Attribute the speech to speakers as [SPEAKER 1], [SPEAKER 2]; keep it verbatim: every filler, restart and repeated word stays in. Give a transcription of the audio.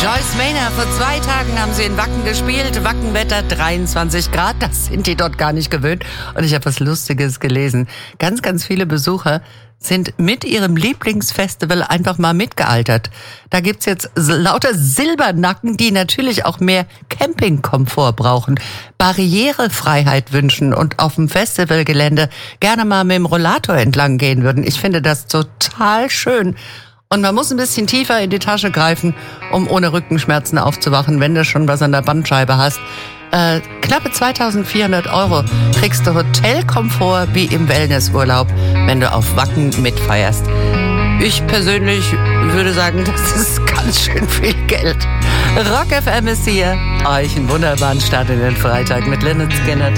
[SPEAKER 1] Joyce Maynard, vor zwei Tagen haben sie in Wacken gespielt. Wackenwetter dreiundzwanzig Grad, das sind die dort gar nicht gewöhnt. Und ich habe was Lustiges gelesen. Ganz, ganz viele Besucher sind mit ihrem Lieblingsfestival einfach mal mitgealtert. Da gibt's jetzt lauter Silbernacken, die natürlich auch mehr Campingkomfort brauchen, Barrierefreiheit wünschen und auf dem Festivalgelände gerne mal mit dem Rollator entlang gehen würden. Ich finde das total schön. Und man muss ein bisschen tiefer in die Tasche greifen, um ohne Rückenschmerzen aufzuwachen, wenn du schon was an der Bandscheibe hast. Äh, knappe zweitausendvierhundert Euro kriegst du Hotelkomfort wie im Wellnessurlaub, wenn du auf Wacken mitfeierst. Ich persönlich würde sagen, das ist ganz schön viel Geld. Rock F M ist hier. Euch einen wunderbaren Start in den Freitag mit Lynyrd Skynyrd.